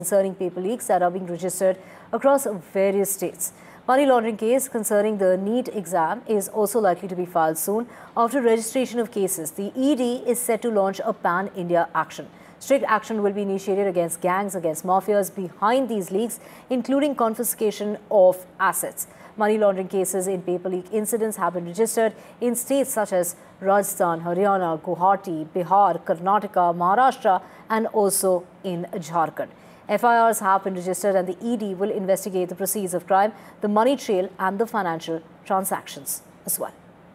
concerning paper leaks that are being registered across various states. Money laundering case concerning the NEET exam is also likely to be filed soon. After registration of cases, the ED is set to launch a pan-India action. Strict action will be initiated against gangs, against mafias behind these leaks, including confiscation of assets. Money laundering cases in paper leak incidents have been registered in states such as Rajasthan, Haryana, Guwahati, Bihar, Karnataka, Maharashtra, and also in Jharkhand. FIRs have been registered and the ED will investigate the proceeds of crime, the money trail and the financial transactions as well.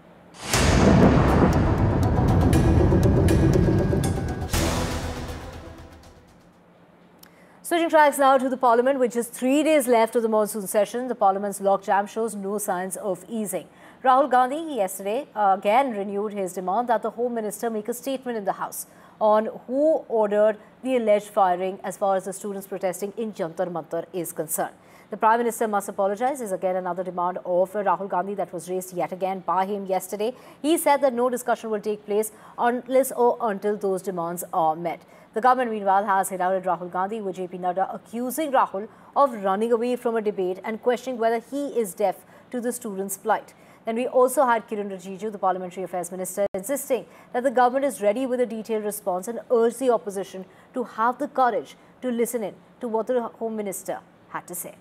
Switching tracks now to the Parliament, with just 3 days left of the monsoon session, the Parliament's logjam shows no signs of easing. Rahul Gandhi yesterday again renewed his demand that the Home Minister make a statement in the House on who ordered the alleged firing as far as the students protesting in Jantar Mantar is concerned. The Prime Minister must apologise is again another demand of Rahul Gandhi that was raised yet again by him yesterday. He said that no discussion will take place unless or until those demands are met. The government, meanwhile, has heralded Rahul Gandhi, with JP Nadda accusing Rahul of running away from a debate and questioning whether he is deaf to the students' plight. Then we also had Kiren Rijiju, the Parliamentary Affairs Minister, insisting that the government is ready with a detailed response and urged the opposition to have the courage to listen in to what the Home Minister had to say.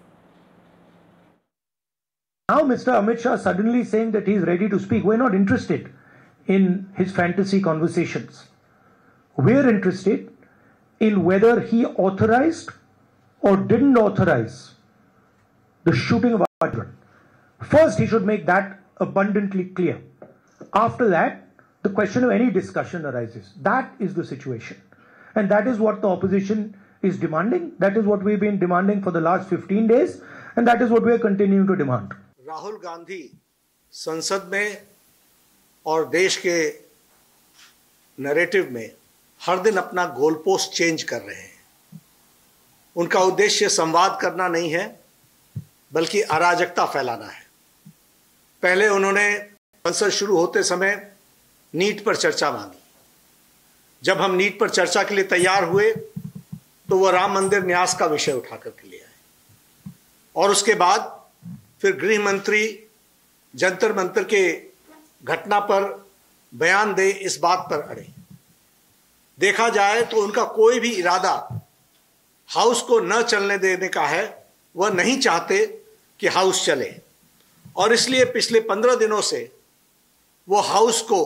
Now Mr. Amit Shah suddenly saying that he is ready to speak. We're not interested in his fantasy conversations. We're interested in whether he authorized or didn't authorize the shooting of our children. First, he should make that abundantly clear. After that, the question of any discussion arises. That is the situation. And that is what the opposition is demanding. That is what we've been demanding for the last 15 days. And that is what we are continuing to demand. Rahul Gandhi संसद में और देश के narrative में हर दिन अपना goal post change कर रहे हैं। उनका उद्देश्य संवाद करना नहीं है, बल्कि अराजकता फैलाना है। पहले उन्होंने संसद शुरू होते समय नीट पर चर्चा मांगी। जब हम नीट पर चर्चा के लिए तैयार हुए तो वह राम मंदिर न्यास का विषय उठा करके ले आए और उसके बाद फिर गृह मंत्री जंतर मंतर के घटना पर बयान दे इस बात पर अड़े। देखा जाए तो उनका कोई भी इरादा हाउस को न चलने देने का है। वह नहीं चाहते कि हाउस चले और इसलिए पिछले 15 दिनों से वो हाउस को,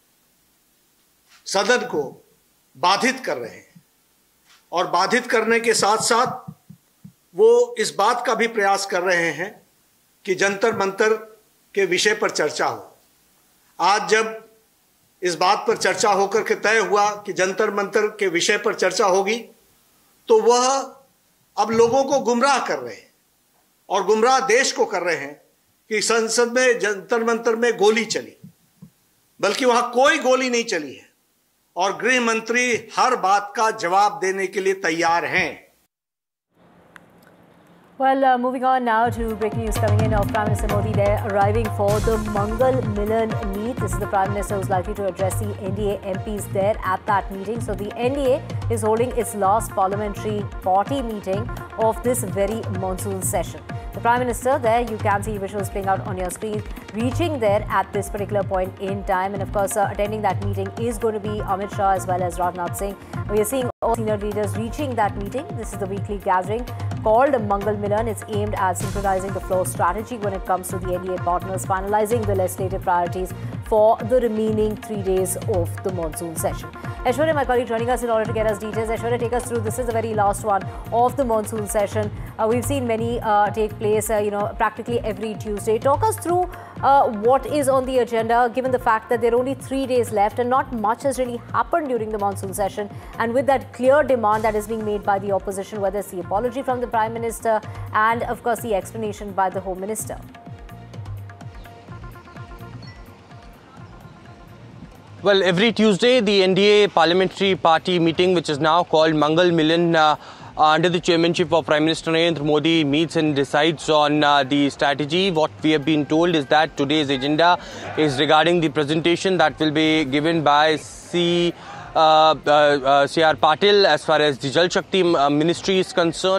सदन को बाधित कर रहे हैं और बाधित करने के साथ साथ वो इस बात का भी प्रयास कर रहे हैं कि जंतर मंतर के विषय पर चर्चा हो। आज जब इस बात पर चर्चा होकर के तय हुआ कि जंतर मंतर के विषय पर चर्चा होगी, तो वह अब लोगों को गुमराह कर रहे हैं और गुमराह देश को कर रहे हैं कि संसद में जंतर मंतर में गोली चली, बल्कि वहां कोई गोली नहीं चली है और गृह मंत्री हर बात का जवाब देने के लिए तैयार हैं। Well, moving on now to breaking news coming in of Prime Minister Modi there arriving for the Mangal Milan meet. This is the Prime Minister who's likely to address the NDA MPs there at that meeting. So the NDA is holding its last parliamentary party meeting of this very monsoon session. The Prime Minister there, you can see visuals playing out on your screen, reaching there at this particular point in time. And of course, attending that meeting is going to be Amit Shah as well as Rajnath Singh. We are seeing all senior leaders reaching that meeting. This is the weekly gathering called Mangal Milan. It's aimed at synchronizing the floor strategy when it comes to the NDA partners, finalizing the legislative priorities for the remaining 3 days of the monsoon session. Aishwarya, my colleague, joining us in order to get us details. Aishwarya, take us through. This is the very last one of the monsoon session. We've seen many take place, practically every Tuesday. Talk us through what is on the agenda, given the fact that there are only 3 days left and not much has really happened during the monsoon session. And with that clear demand that is being made by the opposition, whether it's the apology from the Prime Minister and, of course, the explanation by the Home Minister. Well, every Tuesday, the NDA Parliamentary Party meeting, which is now called Mangal Milan, under the chairmanship of Prime Minister Narendra Modi, meets and decides on the strategy. What we have been told is that today's agenda is regarding the presentation that will be given by C.R. Patil as far as the Jal Shakti Ministry is concerned.